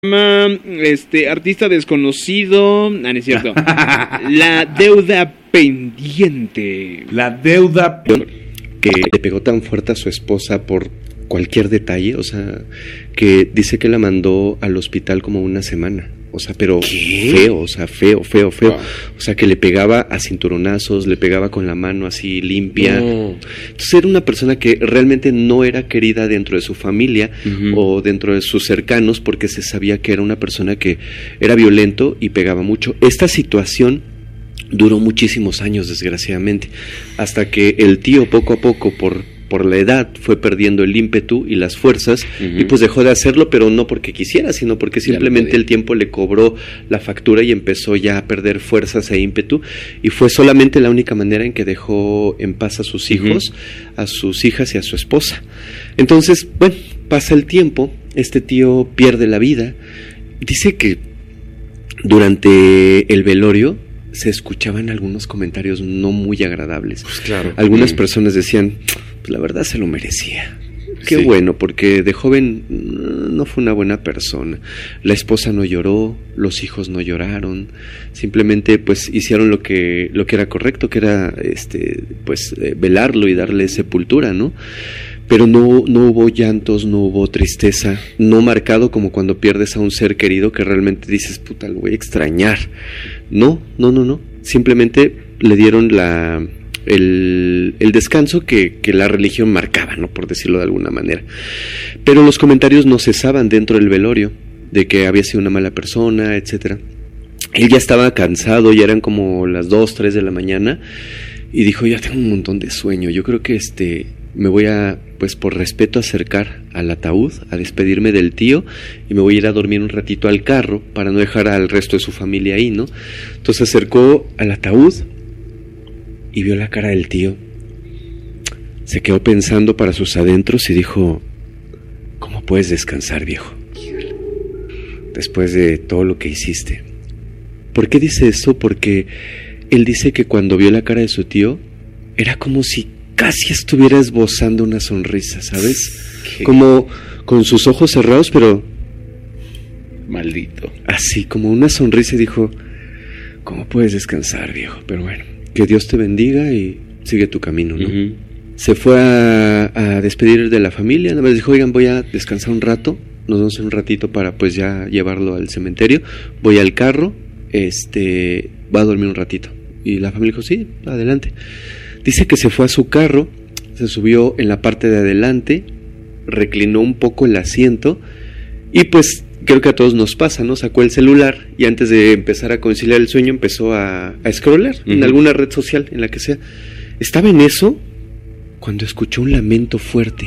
Artista desconocido. No es cierto. La deuda pendiente. La deuda que le pegó tan fuerte a su esposa por cualquier detalle, o sea, que dice que la mandó al hospital como una semana. O sea, pero ¿qué? Feo, o sea, feo. O sea, que le pegaba a cinturonazos, le pegaba con la mano así limpia. Entonces era una persona que realmente no era querida dentro de su familia o dentro de sus cercanos, porque se sabía que era una persona que era violento y pegaba mucho. Esta situación duró muchísimos años, desgraciadamente, hasta que el tío poco a poco, por la edad, fue perdiendo el ímpetu y las fuerzas, y pues dejó de hacerlo, pero no porque quisiera, sino porque simplemente el tiempo le cobró la factura y empezó ya a perder fuerzas e ímpetu, y fue solamente la única manera en que dejó en paz a sus hijos, a sus hijas y a su esposa. Entonces, bueno, pasa el tiempo, este tío pierde la vida. Dice que durante el velorio se escuchaban algunos comentarios no muy agradables. Pues claro. Algunas personas decían, pues la verdad se lo merecía. Qué bueno, porque de joven no fue una buena persona. La esposa no lloró, los hijos no lloraron, simplemente pues hicieron lo que era correcto, que era velarlo y darle sepultura, ¿no? Pero no hubo llantos, no hubo tristeza, no marcado como cuando pierdes a un ser querido que realmente dices, puta, lo voy a extrañar. No. Simplemente le dieron el descanso que la religión marcaba, ¿no? Por decirlo de alguna manera. Pero los comentarios no cesaban dentro del velorio, de que había sido una mala persona, etcétera. Él ya estaba cansado, ya eran como las 2, 3 de la mañana, y dijo, ya tengo un montón de sueño, yo creo que me voy a, pues por respeto, acercar al ataúd, a despedirme del tío, y me voy a ir a dormir un ratito al carro para no dejar al resto de su familia ahí, ¿no? Entonces se acercó al ataúd y vio la cara del tío. Se quedó pensando para sus adentros y dijo, ¿cómo puedes descansar, viejo? Después de todo lo que hiciste. ¿Por qué dice eso? Porque él dice que cuando vio la cara de su tío, era como si casi estuviera esbozando una sonrisa, ¿sabes? ¿Qué? Como con sus ojos cerrados, pero maldito. Así, como una sonrisa, y dijo, ¿cómo puedes descansar, viejo? Pero bueno, que Dios te bendiga y sigue tu camino, ¿no? Se fue a despedir de la familia, nada más dijo, oigan, voy a descansar un rato, nos vamos un ratito para pues ya llevarlo al cementerio, voy al carro, va a dormir un ratito. Y la familia dijo, sí, adelante. Dice que se fue a su carro, se subió en la parte de adelante, reclinó un poco el asiento y pues creo que a todos nos pasa, ¿no? Sacó el celular y antes de empezar a conciliar el sueño empezó a scrollear en alguna red social, en la que sea. Estaba en eso cuando escuchó un lamento fuerte.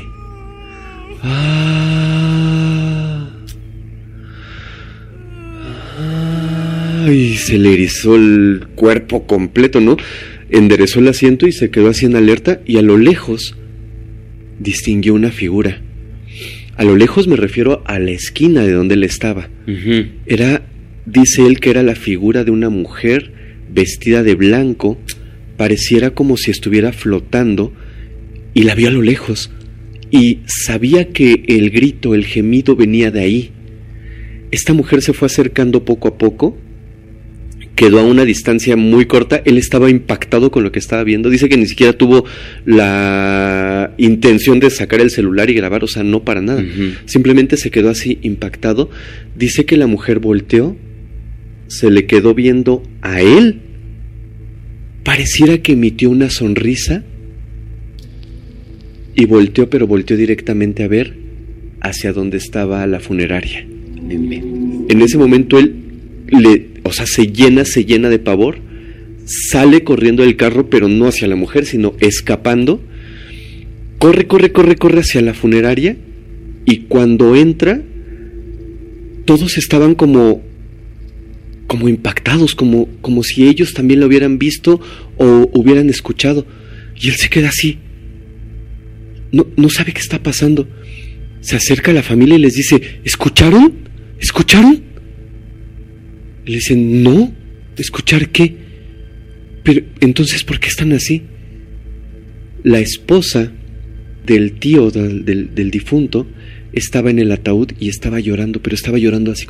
Y se le erizó el cuerpo completo, ¿no? Enderezó el asiento y se quedó así en alerta, y a lo lejos distinguió una figura. A lo lejos me refiero a la esquina de donde él estaba. Dice él que era la figura de una mujer vestida de blanco, pareciera como si estuviera flotando, y la vio a lo lejos, y sabía que el grito, el gemido venía de ahí. Esta mujer se fue acercando poco a poco, quedó a una distancia muy corta, él estaba impactado con lo que estaba viendo, dice que ni siquiera tuvo la intención de sacar el celular y grabar, o sea, no para nada, simplemente se quedó así impactado. Dice que la mujer volteó, se le quedó viendo a él, pareciera que emitió una sonrisa y volteó, pero volteó directamente a ver hacia donde estaba la funeraria. En ese momento él se llena de pavor, sale corriendo del carro, pero no hacia la mujer, sino escapando, corre hacia la funeraria, y cuando entra, todos estaban como impactados, como si ellos también lo hubieran visto o hubieran escuchado, y él se queda así, no sabe qué está pasando. Se acerca a la familia y les dice, ¿escucharon? Le dicen, no, ¿escuchar qué? Pero, entonces, ¿por qué están así? La esposa del tío del difunto estaba en el ataúd y estaba llorando, pero estaba llorando así